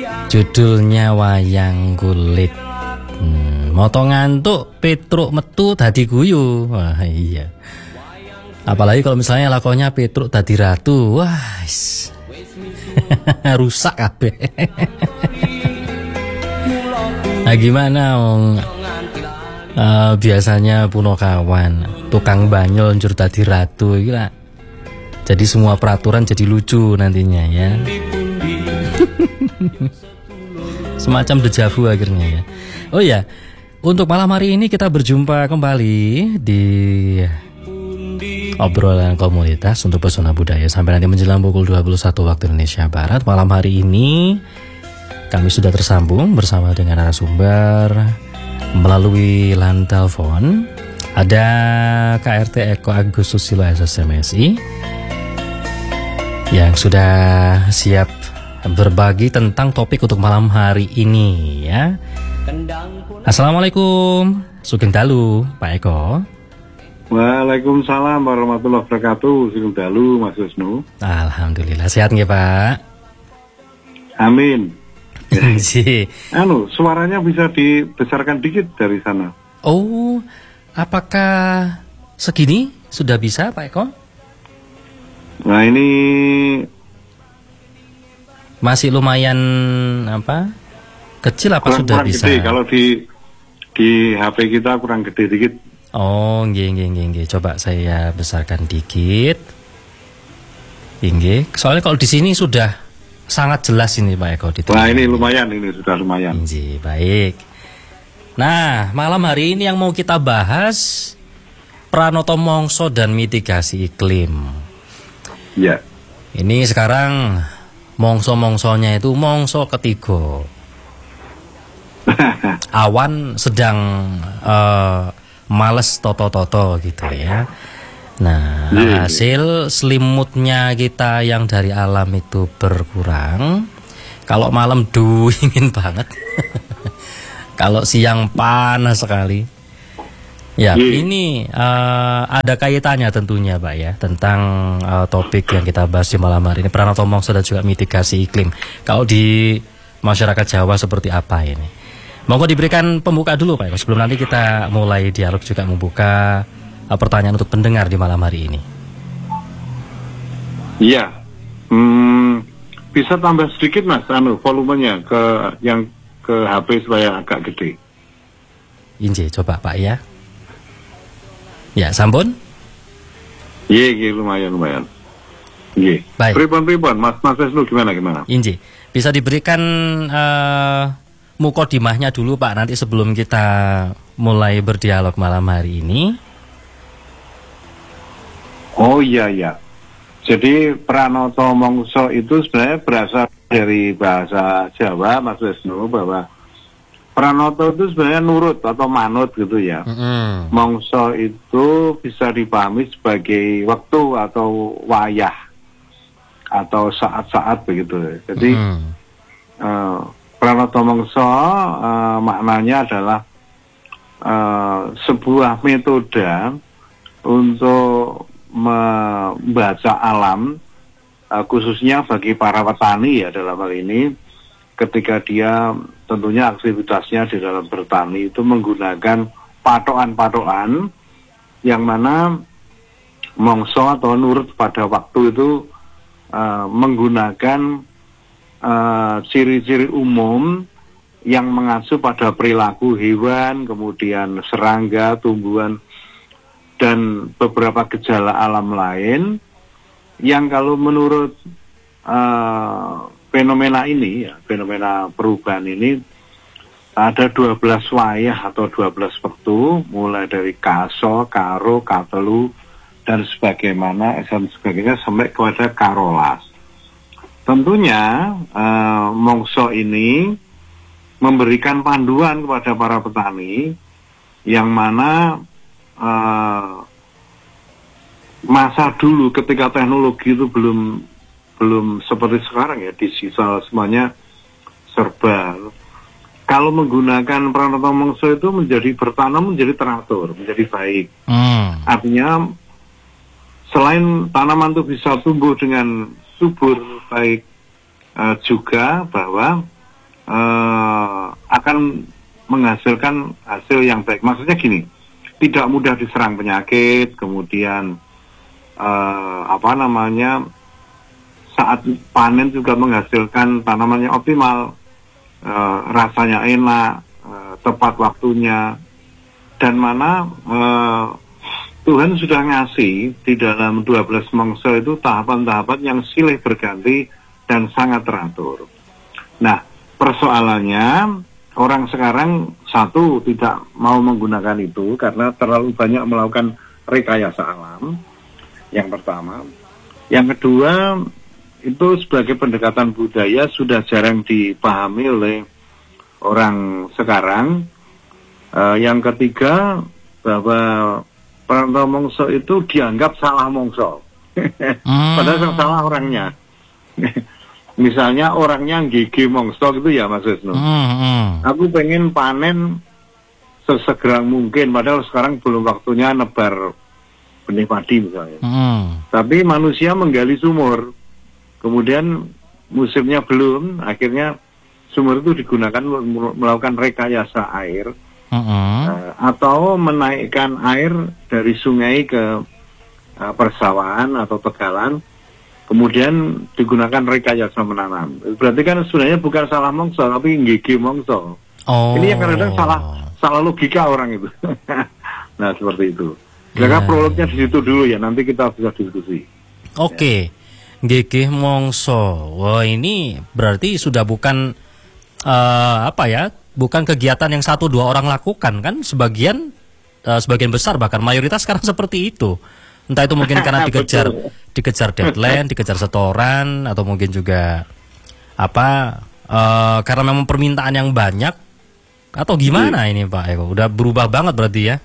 Judulnya Wayang Kulit. Moto ngantuk, Petruk metu dadi guyu. Wah iya. Apalagi kalau misalnya lakonnya Petruk dadi ratu. Wah rusak kabeh. Nah gimana biasanya Punokawan tukang banyol njur dadi ratu iki lah. Jadi semua peraturan jadi lucu nantinya ya. Semacam dejavu akhirnya ya. Oh ya, untuk malam hari ini kita berjumpa kembali di obrolan komunitas untuk pesona budaya sampai nanti menjelang pukul 21 waktu Indonesia Barat. Malam hari ini kami sudah tersambung bersama dengan narasumber melalui line telepon. Ada KRT Eko Agus Susilo SSMSI yang sudah siap berbagi tentang topik untuk malam hari ini ya. Assalamualaikum, Sugeng Dalu, Pak Eko. Waalaikumsalam warahmatullahi wabarakatuh, Sugeng Dalu, Mas Wisnu. Alhamdulillah, sehat nggih, Pak? Amin. Suaranya bisa dibesarkan dikit dari sana. Oh, apakah segini sudah bisa, Pak Eko? Nah ini masih lumayan kecil apa kurang sudah bisa? Gede. Kalau di HP kita kurang gede dikit. Oh, nggih. Coba saya besarkan dikit. Nggih. Soalnya kalau di sini sudah sangat jelas ini Pak Eko. Nah ini lumayan, ini sudah lumayan. Nggih, baik. Nah, malam hari ini yang mau kita bahas Pranoto Mongso dan mitigasi iklim. Ya. Ini sekarang mongso-mongsonya itu mongso ketiga. Awan sedang males toto-toto gitu ya. Nah, hasil selimutnya kita yang dari alam itu berkurang. Kalau malam dingin banget. Kalau siang panas sekali. Ya, ini ada kaitannya tentunya Pak ya tentang topik yang kita bahas di malam hari ini, Pranoto Mongso dan juga mitigasi iklim. Kalau di masyarakat Jawa seperti apa ini? Monggo diberikan pembuka dulu Pak, sebelum nanti kita mulai dialog juga membuka pertanyaan untuk pendengar di malam hari ini. Iya, bisa tambah sedikit Mas, volumenya ke HP supaya agak gede. Inje, coba Pak ya. Ya, sampun? Iya, lumayan. Iya. Baik. Pripon, Mas Wisnu gimana? Inji, bisa diberikan mukodimahnya dulu Pak, nanti sebelum kita mulai berdialog malam hari ini. Oh iya. Jadi Pranoto Mongso itu sebenarnya berasal dari bahasa Jawa, Mas Wisnu, bahwa Pranoto itu sebenarnya nurut atau manut gitu ya. Mongso itu bisa dipahami sebagai waktu atau wayah atau saat-saat begitu. Jadi Pranoto Mongso maknanya adalah sebuah metode untuk membaca alam, khususnya bagi para petani ya dalam hal ini, ketika dia tentunya aktivitasnya di dalam bertani itu menggunakan patokan-patokan yang mana mongso atau nurut pada waktu itu menggunakan ciri-ciri umum yang mengacu pada perilaku hewan, kemudian serangga, tumbuhan, dan beberapa gejala alam lain yang kalau menurut fenomena ini, ya, fenomena perubahan ini, ada 12 wayah atau 12 waktu, mulai dari kaso, karo, katelu, dan sebagainya sampai kepada karolas. Tentunya mongso ini memberikan panduan kepada para petani yang mana masa dulu ketika teknologi itu belum seperti sekarang ya, digital semuanya serba. Kalau menggunakan Pranoto Mongso itu bertanam menjadi teratur, menjadi baik. Artinya selain tanaman itu bisa tumbuh dengan subur baik, juga bahwa akan menghasilkan hasil yang baik. Maksudnya gini, tidak mudah diserang penyakit, kemudian saat panen juga menghasilkan tanaman yang optimal, rasanya enak, tepat waktunya, dan mana Tuhan sudah ngasih di dalam 12 mangsa itu tahapan-tahapan yang silih berganti dan sangat teratur. Nah, persoalannya orang sekarang satu tidak mau menggunakan itu karena terlalu banyak melakukan rekayasa alam. Yang pertama, yang kedua itu sebagai pendekatan budaya sudah jarang dipahami oleh orang sekarang. Yang ketiga, bahwa perantau mongso itu dianggap salah mongso. Padahal yang salah orangnya. Misalnya orangnya gigi mongso gitu ya Mas Wisnu. Aku pengen panen sesegera mungkin, padahal sekarang belum waktunya nebar benih padi misalnya. Tapi manusia menggali sumur, kemudian musimnya belum, akhirnya sumur itu digunakan melakukan rekayasa air, atau menaikkan air dari sungai ke persawahan atau tegalan, kemudian digunakan rekayasa menanam. Berarti kan sebenarnya bukan salah mongso, tapi gigi mongso. Ini yang kadang-kadang salah logika orang itu. Nah seperti itu. Karena prolognya di situ dulu ya, nanti kita bisa diskusi. Oke, gigi mongso. Wah ini berarti sudah bukan bukan kegiatan yang 1-2 orang lakukan kan? Sebagian besar bahkan mayoritas sekarang seperti itu. Entah itu mungkin karena dikejar deadline, dikejar setoran, atau mungkin juga karena memang permintaan yang banyak, atau gimana ini Pak Eko? Udah berubah banget berarti ya?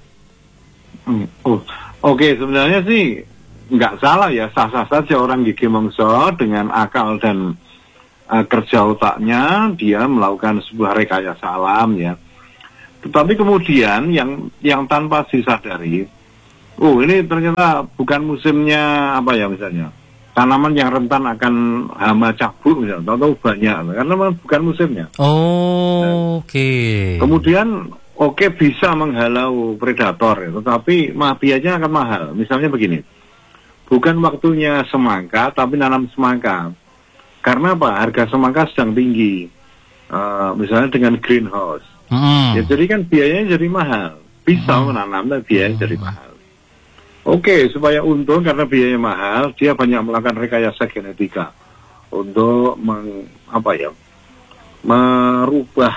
Oke, sebenarnya sih nggak salah ya, sah-sah saja orang gigi mongso dengan akal dan kerja otaknya dia melakukan sebuah rekayasa alam ya. Tetapi kemudian yang tanpa disadari, ini ternyata bukan musimnya misalnya tanaman yang rentan akan hama cabuk misalnya, atau banyak karena bukan musimnya. Oke. Kemudian bisa menghalau predator ya, tetapi biayanya akan mahal. Misalnya begini, bukan waktunya semangka tapi nanam semangka. Karena harga semangka sedang tinggi. Misalnya dengan greenhouse. Ya, jadi kan biayanya jadi mahal. Bisa menanam tapi biayanya jadi mahal. Supaya untung karena biayanya mahal, dia banyak melakukan rekayasa genetika untuk merubah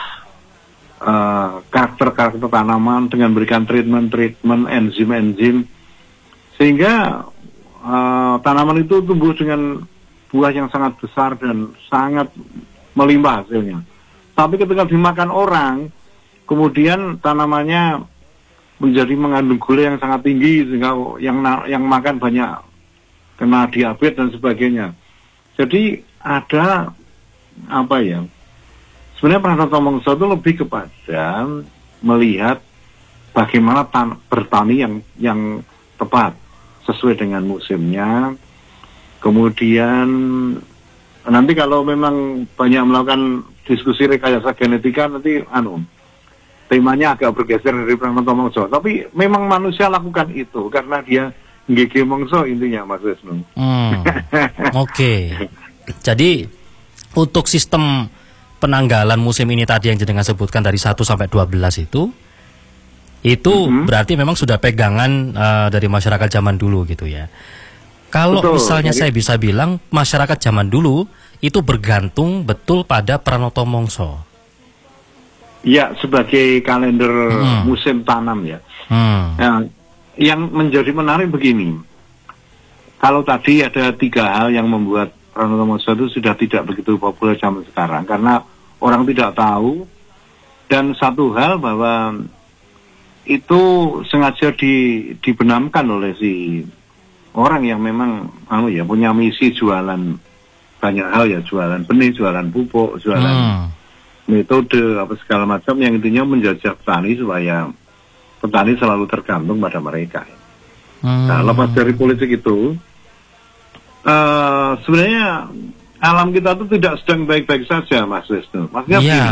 karakter tanaman dengan berikan treatment enzim sehingga tanaman itu tumbuh dengan buah yang sangat besar dan sangat melimpah hasilnya. Tapi ketika dimakan orang, kemudian tanamannya menjadi mengandung gula yang sangat tinggi sehingga yang makan banyak kena diabetes dan sebagainya. Jadi ada sebenarnya perantau mongso itu lebih kepada melihat bagaimana bertani yang tepat sesuai dengan musimnya. Kemudian nanti kalau memang banyak melakukan diskusi rekayasa genetika, nanti temanya agak bergeser dari perantau mongso. Tapi memang manusia lakukan itu karena dia gigi mongso intinya Mas Wisnu. Oke. Jadi untuk sistem penanggalan musim ini tadi yang jenengan sebutkan dari 1 sampai 12 itu berarti memang sudah pegangan dari masyarakat zaman dulu gitu ya. Kalau misalnya saya bisa bilang masyarakat zaman dulu itu bergantung betul pada Pranoto Mongso. Ya, sebagai kalender musim tanam ya. Nah, yang menjadi menarik begini. Kalau tadi ada 3 hal yang membuat Pranoto Mongso itu sudah tidak begitu populer zaman sekarang karena orang tidak tahu, dan satu hal bahwa itu sengaja dibenamkan oleh si orang yang memang punya misi jualan banyak hal ya, jualan benih, jualan pupuk, jualan metode segala macam yang intinya menjajah petani supaya petani selalu tergantung pada mereka. Nah, lepas dari politik itu sebenarnya alam kita tuh tidak sedang baik-baik saja, Mas Wisnu. Maksudnya begini,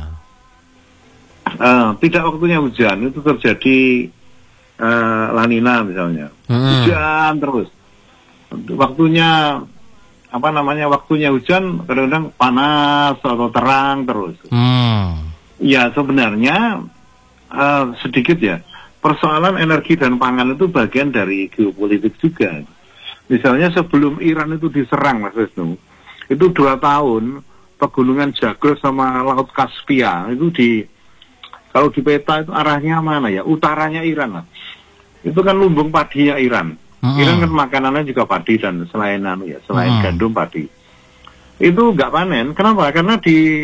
tidak waktunya hujan itu terjadi La Nina misalnya, hujan terus. Waktunya waktunya hujan kadang-kadang panas atau terang terus. Ya sebenarnya sedikit ya, persoalan energi dan pangan itu bagian dari geopolitik juga. Misalnya sebelum Iran itu diserang, Mas Wisnu, itu 2 tahun pegunungan Zagros sama Laut Kaspia itu kalau di peta itu arahnya mana ya, utaranya Iran lah. Itu kan lumbung padinya Iran. Iran kan makanannya juga padi dan selain gandum padi. Itu nggak panen. Kenapa? Karena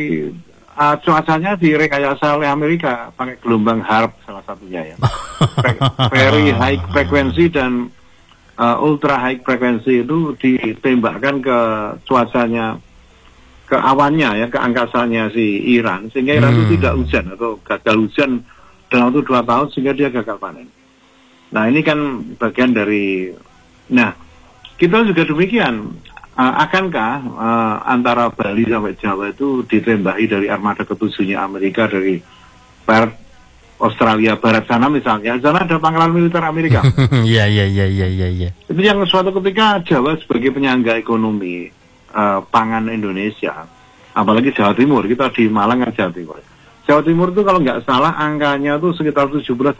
cuacanya direkayasa oleh Amerika pakai gelombang HARP salah satunya ya. Very high frequency dan ultra high frequency itu ditembakkan ke cuacanya, ke awannya ya, ke angkasanya si Iran, sehingga Iran itu tidak hujan atau gagal hujan dalam waktu 2 tahun sehingga dia gagal panen. Nah ini kan bagian dari, nah kita juga demikian, akankah antara Bali sampai Jawa itu ditembaki dari armada ketujuhnya Amerika dari barat Australia barat sana misalnya, sana ada pangkalan militer Amerika. Iya. Itu yang suatu ketika Jawa sebagai penyangga ekonomi pangan Indonesia, apalagi Jawa Timur, kita di Malang kan Jawa Timur. Jawa Timur itu kalau nggak salah angkanya itu sekitar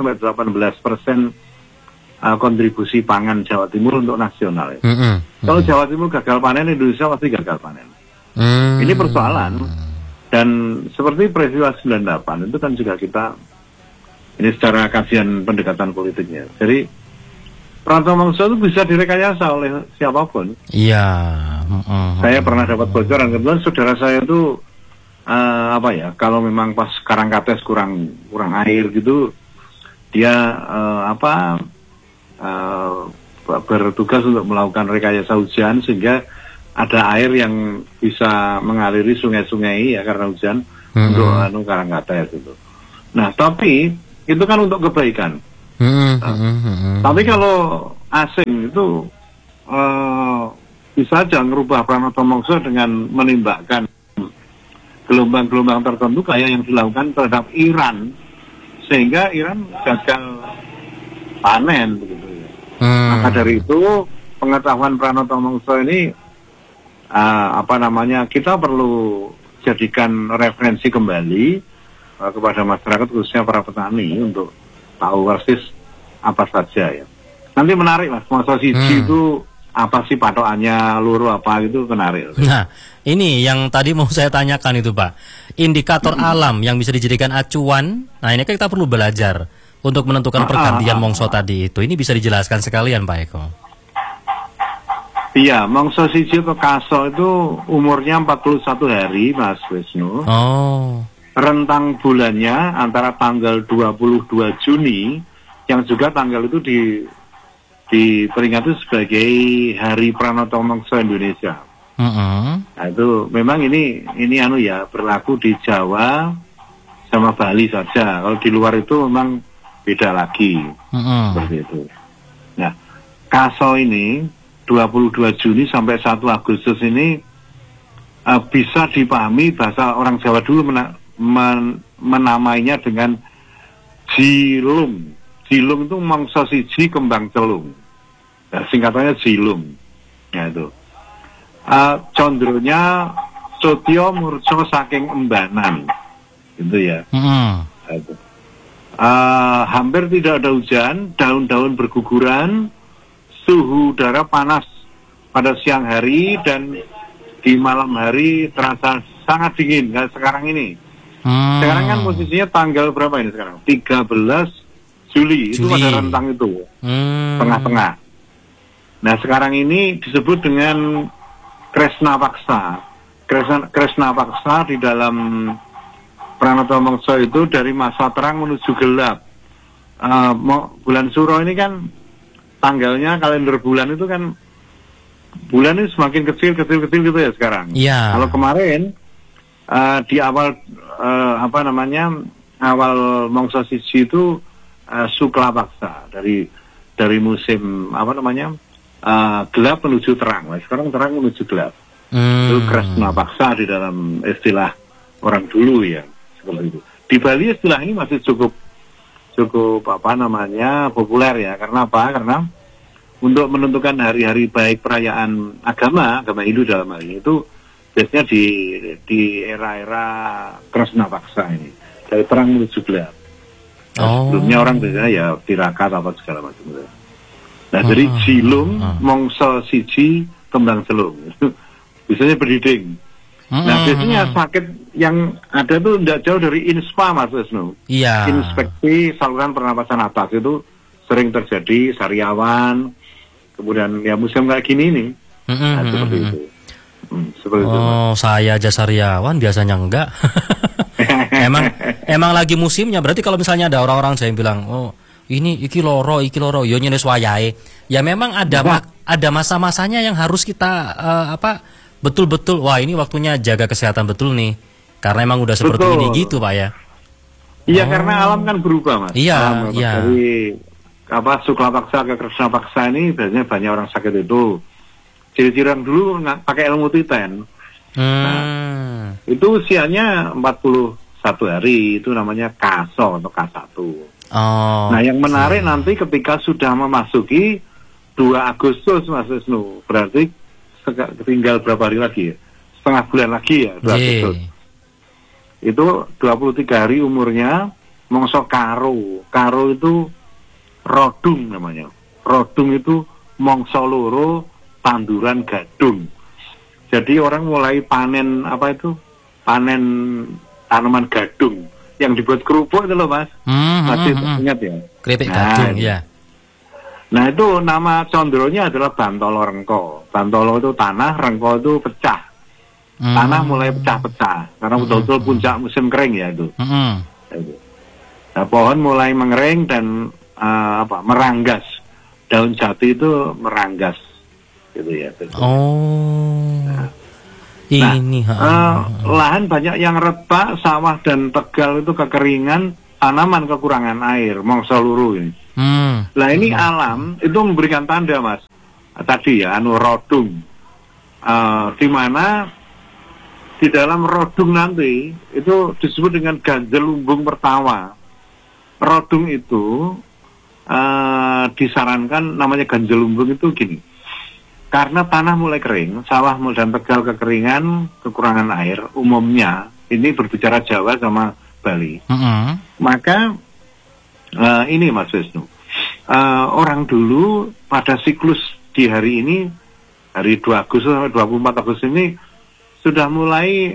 17-18% kontribusi pangan Jawa Timur untuk nasional ya. Kalau Jawa Timur gagal panen, Indonesia pasti gagal panen. Ini persoalan. Dan seperti peristiwa 98 itu kan juga kita ini secara kajian pendekatan politiknya. Jadi Pranata Mongso itu bisa direkayasa oleh siapapun. Iya. Saya pernah dapat bocoran, kebetulan saudara saya itu kalau memang pas Karangkates kurang air gitu, dia bertugas untuk melakukan rekayasa hujan sehingga ada air yang bisa mengaliri sungai-sungai ya karena hujan untuk Karangkates itu. Nah tapi itu kan untuk kebaikan. Tapi kalau asing itu bisa aja ngerubah Pranata Mongso dengan menimbakkan gelombang-gelombang tertentu kayak yang dilakukan terhadap Iran, sehingga Iran gagal panen begitu ya. Maka dari itu pengetahuan Pranata Mongso ini kita perlu jadikan referensi kembali kepada masyarakat khususnya para petani untuk tahu persis apa saja ya. Nanti menarik Mas, Mongso siji itu apa sih patokannya, luru apa gitu, menarik. Nah, ini yang tadi mau saya tanyakan itu Pak. Indikator alam yang bisa dijadikan acuan. Nah, ini kan kita perlu belajar untuk menentukan pergantian Mongso tadi itu. Ini bisa dijelaskan sekalian Pak Eko. Iya, Mongso siji atau Kaso itu umurnya 41 hari Mas Wisnu. Oh. Rentang bulannya antara tanggal 22 Juni yang juga tanggal itu diperingati sebagai Hari Pranata Mongso Indonesia. Nah itu memang ini berlaku di Jawa sama Bali saja. Kalau di luar itu memang beda lagi. Seperti itu. Nah, Kaso ini 22 Juni sampai 1 Agustus ini bisa dipahami bahasa orang Jawa dulu menamainya dengan Jilung. Jilung itu Mongso siji kembang celung. Nah, singkatannya Jilung. Ya itu. Condronya Cotyo Murco saking embanan. Gitu ya. Nah, itu. Hampir tidak ada hujan, daun-daun berguguran, suhu udara panas pada siang hari dan di malam hari terasa sangat dingin kayak sekarang ini. Sekarang kan posisinya tanggal berapa ini sekarang? 13 Juli. Itu pada rentang itu. Tengah-tengah. Nah sekarang ini disebut dengan Kresna Paksa. Kresna Paksa di dalam Pranata Mongso itu dari masa terang menuju gelap. Bulan Suro ini kan tanggalnya, kalender bulan itu kan bulan ini semakin kecil gitu ya sekarang. Yeah. Kalau kemarin di awal awal Mongso siji itu Sukla Paksa dari musim gelap menuju terang. Nah, sekarang terang menuju gelap. Itu kresna paksa di dalam istilah orang dulu ya, seperti itu. Di Bali istilah ini masih cukup populer ya. Karena apa? Karena untuk menentukan hari-hari baik perayaan agama Hindu dalam hal ini itu biasanya di era-era kresna paksa ini, dari perang menuju gelap. Sebelumnya orang biasanya ya tirakat apa segala macam itu. Nah, jadi jilung mongso siji kembang selung. Biasanya berdiding. Nah, biasanya sakit yang ada tuh tidak jauh dari inspa, Mas Wisnu. Iya. Inspeksi saluran pernapasan atas itu sering terjadi, sariawan, kemudian ya musim kayak gini nih. Nah, seperti itu. Seperti itu, Mas. Saya aja sariawan, biasanya enggak. emang lagi musimnya. Berarti kalau misalnya ada orang-orang saya yang bilang, oh ini iki loro, yo nyenes wayahe. Ya memang ada masa-masanya yang harus kita betul-betul, wah ini waktunya jaga kesehatan betul nih. Karena emang udah seperti ini gitu, Pak ya. Iya, karena alam kan berubah, Mas. Iya, iya. Dari sukla paksa ke kresna paksa ini biasanya banyak orang sakit itu. Ciri-ciri yang dulu pakai ilmu titen. Nah, itu usianya 41 hari, itu namanya kaso atau K1. Nah, yang menarik nanti ketika sudah memasuki 2 Agustus, Mas Wisnu, berarti tinggal berapa hari lagi ya? Setengah bulan lagi ya, 2 Agustus. Itu 23 hari umurnya, mongso karo. Karo itu rodung namanya. Rodung itu mongso loro tanduran gadung. Jadi orang mulai panen panen tanaman gadung yang dibuat kerupuk itu loh, Mas. Masih ingat ya? Keripik gadung, ya. Nah, itu nama condronya adalah Bantolo Rengko. Bantolo itu tanah, Rengko itu pecah. Tanah mulai pecah-pecah karena betul-betul puncak musim kering ya itu. Nah, pohon mulai mengering dan meranggas. Daun jati itu meranggas. Gitu ya. Ini lahan banyak yang retak, sawah dan tegal itu kekeringan, tanaman kekurangan air, mongso luru ini. Nah, ini alam itu memberikan tanda, Mas. Tadi ya, rodung. Di mana di dalam rodung nanti itu disebut dengan ganjel lumbung pertawa. Rodung itu disarankan namanya ganjel lumbung itu gini. Karena tanah mulai kering, sawah dan tegal kekeringan, kekurangan air, umumnya, ini berbicara Jawa sama Bali. Maka, ini Mas Wisnu, orang dulu pada siklus di hari ini, hari 2 Agustus sampai 24 Agustus ini, sudah mulai,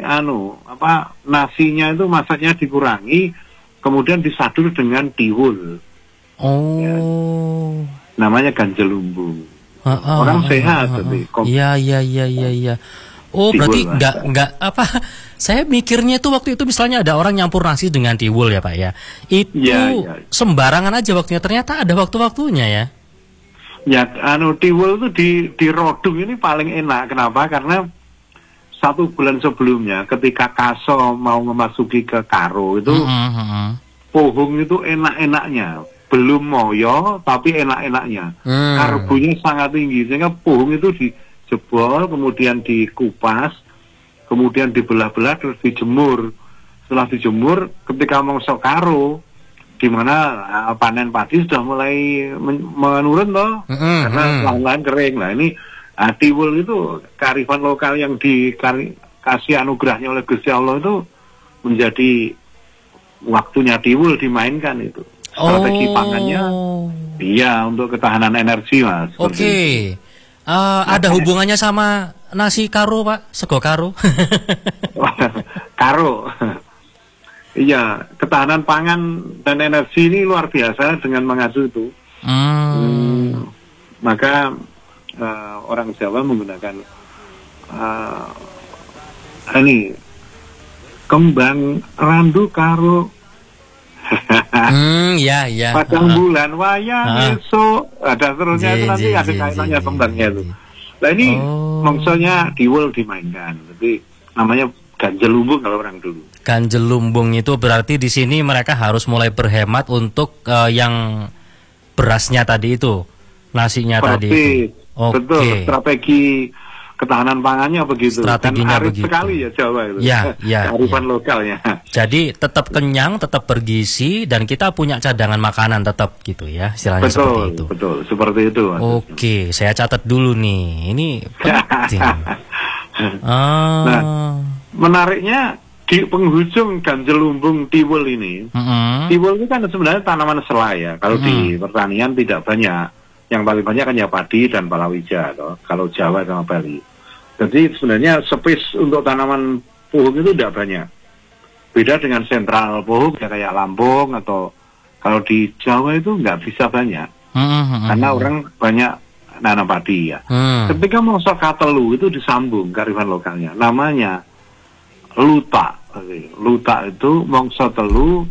nasinya itu masaknya dikurangi, kemudian disadur dengan tiwul. Ya. Namanya ganjel lumbung. Orang sehat tapi. Iya. Oh, berarti enggak saya mikirnya itu waktu itu misalnya ada orang nyampur nasi dengan tiwul ya, Pak ya. Itu sembarangan aja waktunya, ternyata ada waktu-waktunya ya. Ya, tiwul itu di rodung ini paling enak. Kenapa? Karena 1 bulan sebelumnya ketika kaso mau memasuki ke karo itu pohong itu enak-enaknya. Belum moyo tapi enak-enaknya. Karbonya sangat tinggi sehingga pohon itu dijebol, kemudian dikupas, kemudian dibelah-belah terus dijemur. Setelah dijemur, ketika mongso karo, di mana panen padi sudah mulai menurun toh, karena lahan kering. Nah, ini tiwul itu kearifan lokal yang dikasih anugerahnya oleh Gusti Allah itu menjadi waktunya tiwul dimainkan itu. Strategi pangannya, iya, untuk ketahanan energi, Mas. Oke. Ada hubungannya sama nasi karo, Pak? Sego karo? Karo. Iya, ketahanan pangan dan energi ini luar biasa dengan mengacu itu. Maka orang Jawa menggunakan ini kembang randu karo. Ya. Padang bulan wayang esok ada seterusnya itu nanti ada kaitannya kembangnya itu. Nah, ini maksudnya tiwul dimainkan. Jadi namanya ganjel lumbung kalau orang dulu. Ganjel lumbung itu berarti di sini mereka harus mulai berhemat untuk yang berasnya tadi itu, nasinya tadi itu. Betul, strategi ketahanan pangannya begitu. Strateginya kan arif begitu. sekali ya Jawa itu. Kearifan lokalnya. Jadi tetap kenyang, tetap bergizi, dan kita punya cadangan makanan tetap gitu ya, istilahnya seperti itu. Betul, seperti itu. Oke, saya catat dulu nih, ini penting. Nah, menariknya di penghujung Ganjelumbung Tiwul ini, Tiwul itu kan sebenarnya tanaman selai ya. Kalau di pertanian tidak banyak. Yang paling banyak kan ya padi dan palawija, kalau Jawa sama Bali. Jadi sebenarnya space untuk tanaman pohon itu tidak banyak. Beda dengan sentral pohon ya kayak Lampung, atau kalau di Jawa itu nggak bisa banyak. Karena orang banyak nanam padi ya. Ketika mongso katelu itu disambung kearifan lokalnya. Namanya luta. Luta itu mongso telu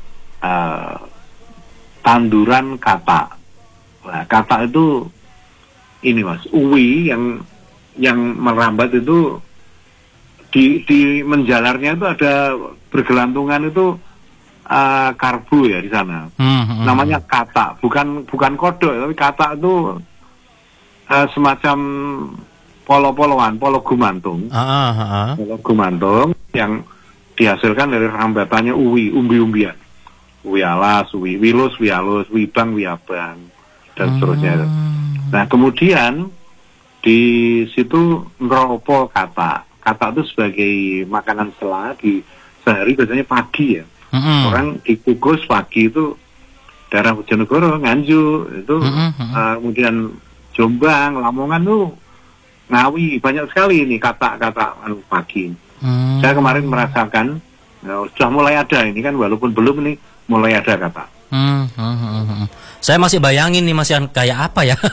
tanduran kata. Nah, kata itu ini Mas, uwi yang merambat itu di menjalarnya itu ada bergelantungan itu karbu ya di sana. Namanya kata, bukan kodok, tapi kata itu semacam polo-poloan, polo gumantung. Polo gumantung yang dihasilkan dari rambatannya uwi, umbi-umbian. Uwi alas, uwi wilus, uwi alus, uwi bang, uwi abang, dan seterusnya. Nah, kemudian di situ ngeropo kata. Kata itu sebagai makanan sela di sehari biasanya pagi ya. Orang dikukus pagi itu daerah Bojonegoro, Nganjuk itu, kemudian Jombang, Lamongan tuh Ngawi, banyak sekali ini kata-kata pagi. Saya kemarin merasakan sudah mulai ada ini kan, walaupun belum ini mulai ada kata. Saya masih bayangin nih Mas Yan, kayak apa ya?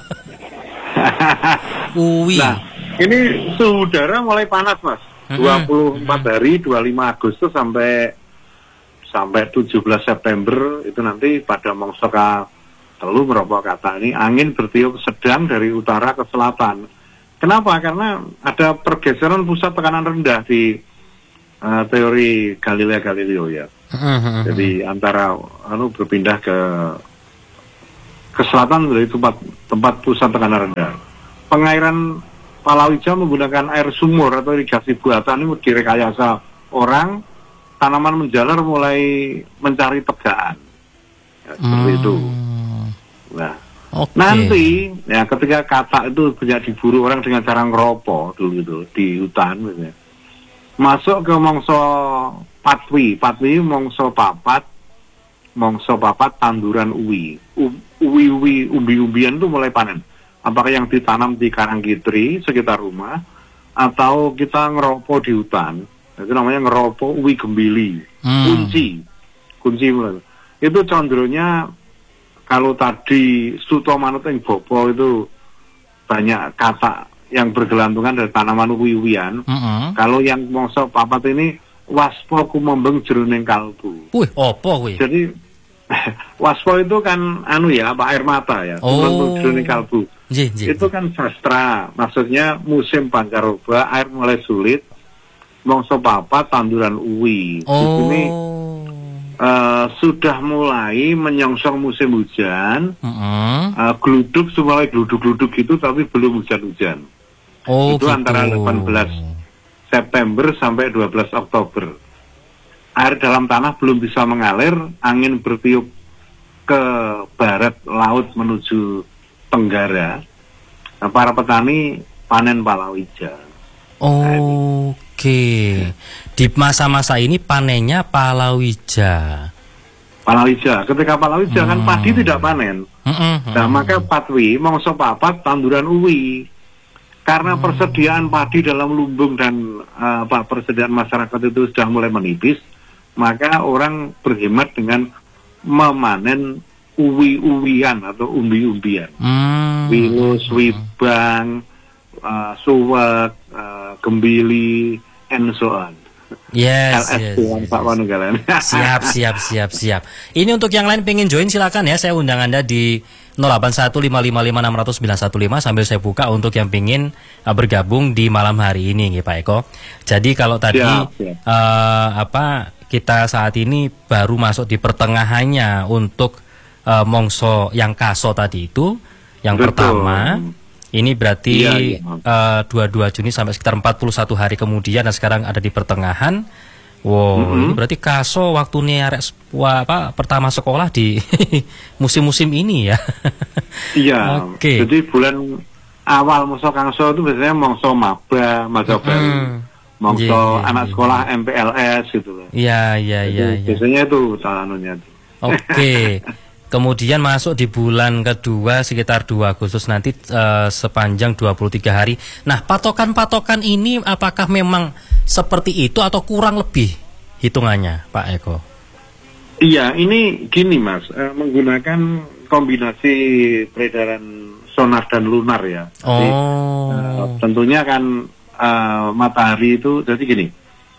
Uwi. Nah, ini suhu udara mulai panas Mas. 24 hari, 25 Agustus sampai 17 September itu nanti pada mongso telu meroboh kata ini angin bertiup sedang dari utara ke selatan. Kenapa? Karena ada pergeseran pusat tekanan rendah di teori Galileo ya. Jadi antara berpindah ke selatan dari tempat pusat tekanan rendah. Pengairan palawija menggunakan air sumur atau irigasi buatan ini direkayasa orang, tanaman menjalar mulai mencari tegaan. Ya, seperti itu. Nah, nanti ya ketika kata itu banyak diburu orang dengan cara ngeropo dulu itu di hutan gitu ya. Masuk ke mongso patwi mongso papat tanduran uwi. Umbi-umbian itu mulai panen. Apakah yang ditanam di Karangkitri sekitar rumah atau kita ngeropo di hutan. Itu namanya ngeropo uwi gembili. Kunci mulai. Itu condronya kalau tadi Suto Manut yang Bopo itu banyak kata yang bergelantungan dari tanaman uwi-uwian. Kalau yang mongso papat ini waspo kumembeng jroning kalbu. Opo kuwi? Jadi waspo itu kan air mata ya, kumembeng jroning kalbu. Itu kan sastra, maksudnya musim pancaroba, air mulai sulit, mongso papat tanduran uwi. Di sini sudah mulai menyongsong musim hujan, gluduk mulai gluduk gitu, tapi belum hujan-hujan. Itu gitu. Antara 18 September sampai 12 Oktober. Air dalam tanah belum bisa mengalir, angin bertiup ke barat laut menuju Tenggara. Nah, para petani panen palawija. Oke. Di masa-masa ini panennya palawija. Ketika palawija kan padi tidak panen. Nah, maka patwi mongso papat tanduran uwi. Karena persediaan padi dalam lumbung dan persediaan masyarakat itu sudah mulai menipis, maka orang berhemat dengan memanen uwi-uwian atau umbi-umbian. Wilus, wibang, suwek, gembili, and so on. Yes. Siap. Ini untuk yang lain pengen join silakan ya, saya undang Anda di 081555609115 sambil saya buka untuk yang pengen bergabung di malam hari ini nih Pak Eko. Jadi kalau tadi kita saat ini baru masuk di pertengahannya untuk mongso yang kaso tadi itu, yang pertama Ini berarti Iya. 22 Juni sampai sekitar 41 hari kemudian, dan sekarang ada di pertengahan. Wow, ini berarti kaso waktu nih arek pertama sekolah di musim-musim ini ya. Iya. Oke. Jadi bulan awal masa kangso itu biasanya mangsa maba, masa baru. Mangsa Iya, anak iya, sekolah MPLS gitu loh. Iya. Biasanya itu anunya tuh. Oke. Kemudian masuk di bulan kedua sekitar 2 Agustus nanti sepanjang 23 hari. Nah, patokan-patokan ini apakah memang seperti itu atau kurang lebih hitungannya, Pak Eko? Iya, ini gini Mas, menggunakan kombinasi peredaran sonar dan lunar ya. Jadi, tentunya kan matahari itu, jadi gini,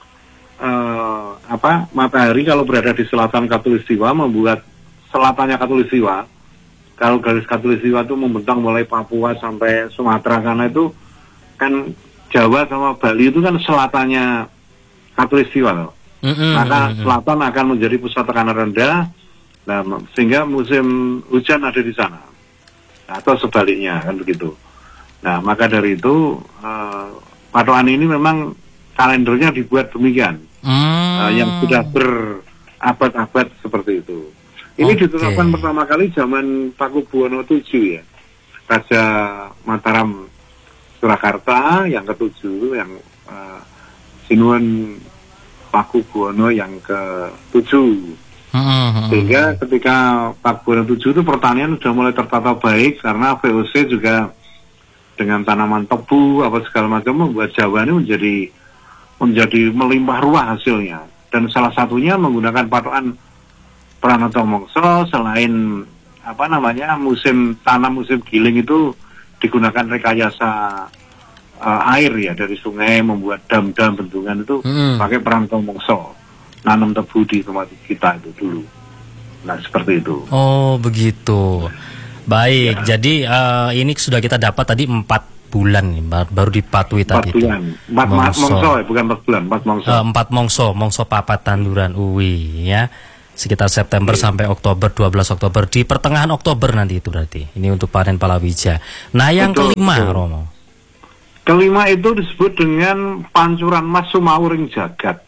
matahari kalau berada di selatan Khatulistiwa membuat selatannya Khatulistiwa, kalau garis Khatulistiwa itu membentang mulai Papua sampai Sumatera, karena itu kan Jawa sama Bali itu kan selatannya Khatulistiwa loh. Maka selatan akan menjadi pusat tekanan rendah, nah, sehingga musim hujan ada di sana, atau sebaliknya kan begitu. Nah, maka dari itu patokan ini memang kalendernya dibuat demikian, yang sudah berabad-abad seperti itu. Ini ditetapkan pertama kali zaman Pakubuwono VII ya, Raja Mataram Surakarta yang ke-7, yang Sinuhun Pakubuwono yang ke-7. Sehingga ketika Pakubuwono VII itu pertanian sudah mulai tertata baik, karena VOC juga dengan tanaman tebu apa segala macam membuat Jawa ini menjadi melimpah ruah hasilnya. Dan salah satunya menggunakan patokan Pranoto Mongso. Selain musim tanam, musim giling itu digunakan rekayasa air ya dari sungai, membuat dam-dam bendungan itu pakai Pranoto Mongso, nanam tebu di tempat kita itu dulu. Nah, seperti itu. Oh, begitu. Baik, ya. Jadi ini sudah kita dapat tadi 4 bulan nih, baru dipatuhi tadi. 4 bulan. 4 mongso ya, bukan 4 bulan, 4 mongso. 4 mongso papat tanduran uwi ya. Sekitar September sampai Oktober, 12 Oktober. Di pertengahan Oktober nanti itu berarti. Ini untuk panen palawija. Nah, yang kelima, Romo. Kelima itu disebut dengan pancuran mas sumawuring jagat.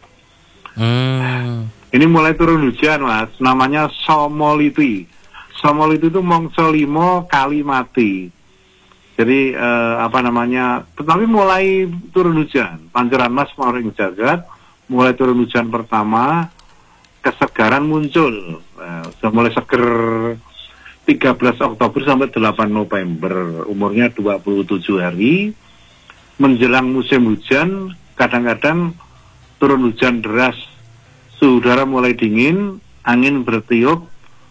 Ini mulai turun hujan, Mas. Namanya Somoliti. Somoliti itu mongso 5 kali mati. Jadi tetapi mulai turun hujan. Pancuran mas sumawuring jagat, mulai turun hujan pertama, kesegaran muncul. Sudah mulai seger 13 Oktober sampai 8 November. Umurnya 27 hari. Menjelang musim hujan, kadang-kadang turun hujan deras, suhu udara mulai dingin, angin bertiup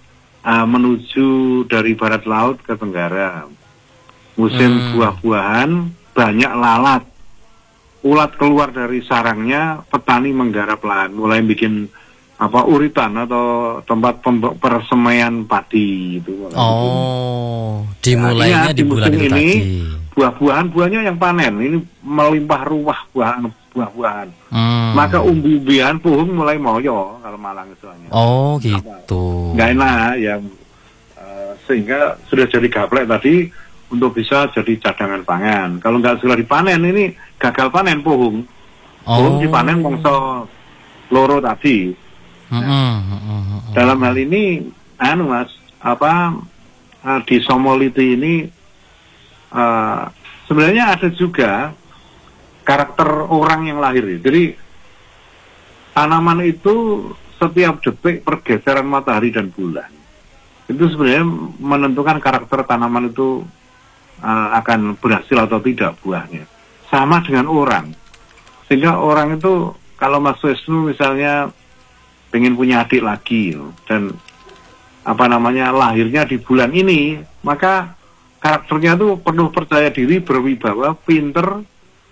menuju dari barat laut ke tenggara. Musim buah-buahan, banyak lalat. Ulat keluar dari sarangnya, petani menggarap lahan, mulai bikin uritan atau tempat persemaian padi itu. Dimulainya di bulan ini tadi. Buahnya yang panen ini melimpah ruah buah-buahan. Maka umbi-umbian puhung mulai moyo kalau Malang istilahnya. Oh, gitu. Nggak enak ya, sehingga sudah jadi gaplek tadi untuk bisa jadi cadangan pangan. Kalau nggak sudah dipanen, ini gagal panen puhung. Puhung dipanen mongso loro tadi. Dalam hal ini Mas, di Somoliti ini sebenarnya ada juga karakter orang yang lahir. Jadi tanaman itu setiap detik pergeseran matahari dan bulan itu sebenarnya menentukan karakter tanaman itu akan berhasil atau tidak buahnya. Sama dengan orang. Sehingga orang itu kalau Mas Wisnu misalnya pengen punya adik lagi dan lahirnya di bulan ini, maka karakternya tuh penuh percaya diri, berwibawa, pinter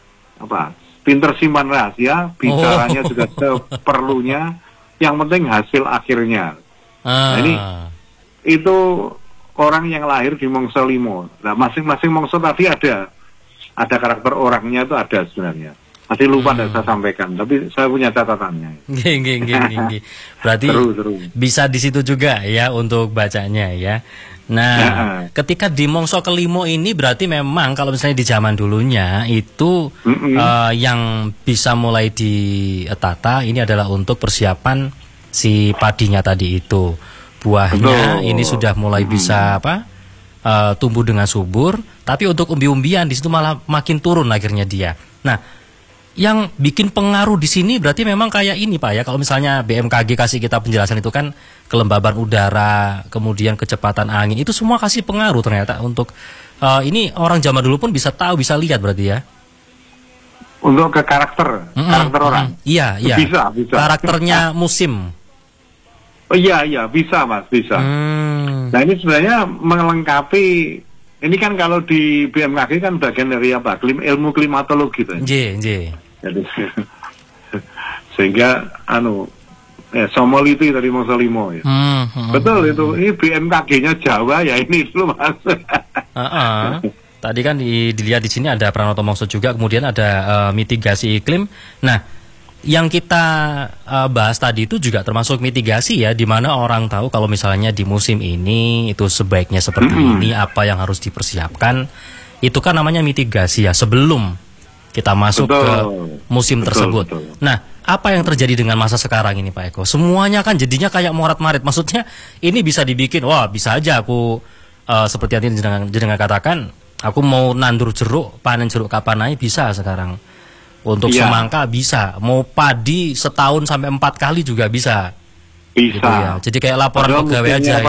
simpan rahasia, bicaranya juga seperlunya, yang penting hasil akhirnya. Nah, itu orang yang lahir di mongso 5. Nah, masing-masing mongso tadi ada karakter orangnya itu ada sebenarnya. Masih lupa tidak saya sampaikan, tapi saya punya catatannya. Berarti seru. Bisa di situ juga ya untuk bacanya ya. Nah, ketika di mongso kelimo ini berarti memang kalau misalnya di zaman dulunya itu yang bisa mulai ditata ini adalah untuk persiapan si padinya tadi itu. Buahnya ini sudah mulai bisa tumbuh dengan subur, tapi untuk umbi-umbian di situ malah makin turun akhirnya dia. Nah, yang bikin pengaruh di sini berarti memang kayak ini Pak ya. Kalau misalnya BMKG kasih kita penjelasan itu kan kelembaban udara, kemudian kecepatan angin, itu semua kasih pengaruh ternyata untuk ini orang zaman dulu pun bisa tahu, bisa lihat berarti ya. Untuk ke karakter orang. Iya. Bisa. Karakternya musim. Oh iya, bisa Mas, bisa. Nah ini sebenarnya melengkapi, ini kan kalau di BMKG kan bagian dari ilmu klimatologi tuh. Jadi, sehingga somoliti dari mongso limo ya. Betul itu. Ini BMKG-nya Jawa ya ini dulu Mas. Tadi kan dilihat di sini ada Pranoto Mongso juga, kemudian ada mitigasi iklim. Nah, yang kita bahas tadi itu juga termasuk mitigasi ya, di mana orang tahu kalau misalnya di musim ini itu sebaiknya seperti ini, apa yang harus dipersiapkan. Itu kan namanya mitigasi ya, sebelum kita masuk ke musim tersebut. Nah, apa yang terjadi dengan masa sekarang ini Pak Eko? Semuanya kan jadinya kayak morat-marit. Maksudnya ini bisa dibikin, wah bisa aja aku seperti yang jenengan katakan, aku mau nandur jeruk, panen jeruk kapan aja bisa sekarang. Untuk semangka bisa, mau padi setahun sampai 4 kali juga bisa. Gitu ya. Jadi kayak laporan pegawai aja.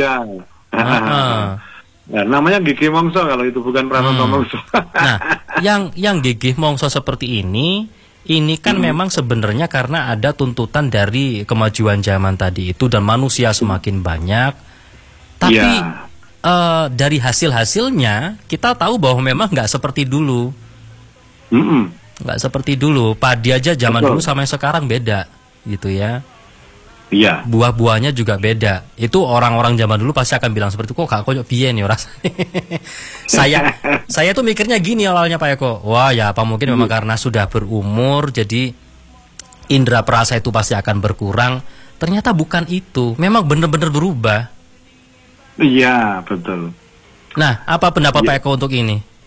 Nah, namanya gigih mongso kalau itu bukan Pranoto Mongso. Nah, yang gigih mongso seperti ini kan memang sebenarnya karena ada tuntutan dari kemajuan zaman tadi itu dan manusia semakin banyak. Tapi dari hasilnya kita tahu bahwa memang nggak seperti dulu. Nggak seperti dulu. Padi aja zaman dulu sama yang sekarang beda gitu ya. Iya. Buah-buahnya juga beda. Itu orang-orang zaman dulu pasti akan bilang seperti kok gak koyok biyen ya rasanya. saya tuh mikirnya gini awalnya Pak Eko. Wah ya apa mungkin memang karena sudah berumur jadi indera perasa itu pasti akan berkurang. Ternyata bukan itu. Memang benar-benar berubah. Iya, betul. Nah, apa pendapat Pak Eko untuk ini?